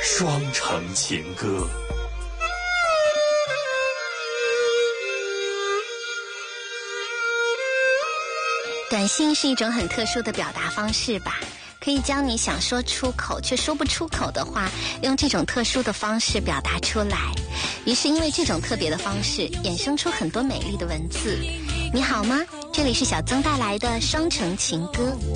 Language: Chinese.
双城情歌。 短信是一种很特殊的表达方式吧，可以将你想说出口却说不出口的话，用这种特殊的方式表达出来。于是因为这种特别的方式，衍生出很多美丽的文字。你好吗？这里是小曾带来的双城情歌。